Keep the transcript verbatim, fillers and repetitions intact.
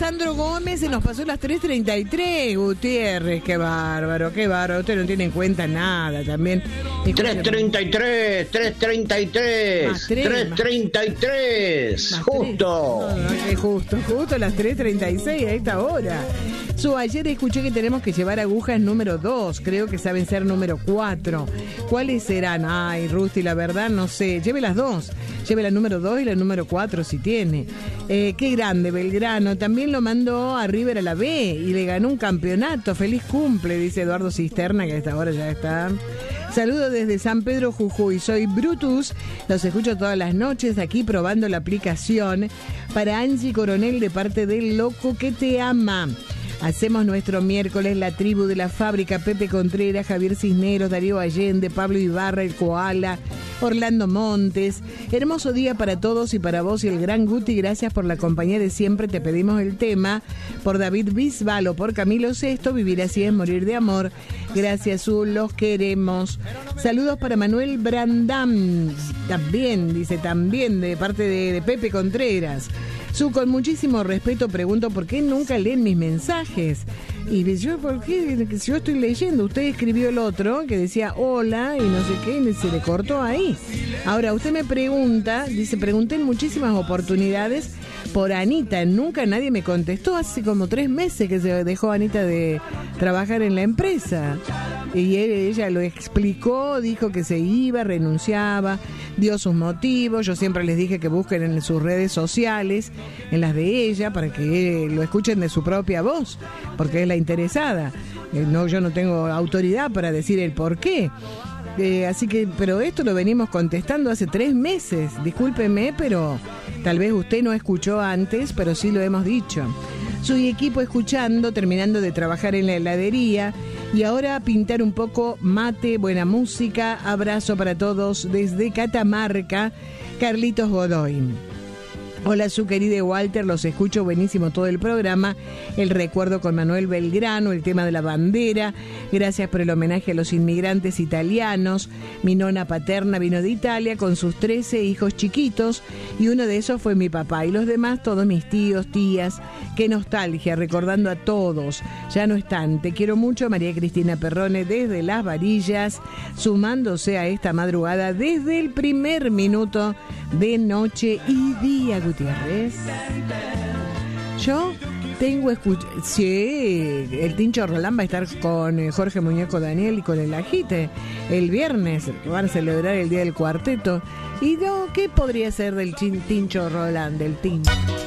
Sandro Gómez se nos pasó las tres treinta y tres, Gutiérrez, qué bárbaro, qué bárbaro, usted no tiene en cuenta nada también. tres treinta y tres, tres treinta y tres, tres treinta y tres, justo. No, no, es justo, justo las tres treinta y seis a esta hora. Su ayer escuché que tenemos que llevar agujas número dos, creo que saben ser número cuatro. ¿Cuáles serán? Ay, Rusty, la verdad no sé, lleve las dos. Lleve la número dos y la número cuatro si tiene. Eh, qué grande Belgrano. También lo mandó a River a la B y le ganó un campeonato. Feliz cumple, dice Eduardo Cisterna, que a esta hora ya está. Saludos desde San Pedro, Jujuy. Soy Brutus. Los escucho todas las noches aquí probando la aplicación. Para Angie Coronel de parte del Loco que te ama. Hacemos nuestro miércoles la tribu de la fábrica, Pepe Contreras, Javier Cisneros, Darío Allende, Pablo Ibarra, el Koala, Orlando Montes. Hermoso día para todos y para vos y el gran Guti. Gracias por la compañía de siempre. Te pedimos el tema por David Bisbal o por Camilo Sesto. Vivir así es morir de amor. Gracias, Zul, los queremos. Saludos para Manuel Brandam. También, dice, también de parte de, de Pepe Contreras. Su, con muchísimo respeto pregunto por qué nunca leen mis mensajes. Y yo, ¿por qué? Yo estoy leyendo. Usted escribió el otro que decía hola y no sé qué, y se le cortó ahí. Ahora, usted me pregunta, dice, pregunté en muchísimas oportunidades por Anita. Nunca nadie me contestó. Hace como tres meses que se dejó Anita de trabajar en la empresa. Y ella lo explicó, dijo que se iba, renunciaba, dio sus motivos. Yo siempre les dije que busquen en sus redes sociales, en las de ella, para que lo escuchen de su propia voz, porque es la interesada. Eh, no, yo no tengo autoridad para decir el por qué. Eh, así que, pero esto lo venimos contestando hace tres meses. Discúlpeme, pero tal vez usted no escuchó antes, pero sí lo hemos dicho. Soy equipo escuchando, terminando de trabajar en la heladería y ahora a pintar un poco mate, buena música. Abrazo para todos desde Catamarca, Carlitos Godoy. Hola, su querida Walter, los escucho, buenísimo todo el programa. El recuerdo con Manuel Belgrano, el tema de la bandera. Gracias por el homenaje a los inmigrantes italianos. Mi nona paterna vino de Italia con sus trece hijos chiquitos y uno de esos fue mi papá. Y los demás, todos mis tíos, tías. Qué nostalgia, recordando a todos. Ya no están. Te quiero mucho, María Cristina Perrone, desde Las Varillas, sumándose a esta madrugada desde el primer minuto de Noche y Día, Gutiérrez. Yo tengo escucha, sí, el Tincho Rolán va a estar con Jorge Muñeco Daniel y con el Ajite el viernes, van a celebrar el Día del Cuarteto. ¿Y yo qué podría ser del Tincho Rolán, del Tincho?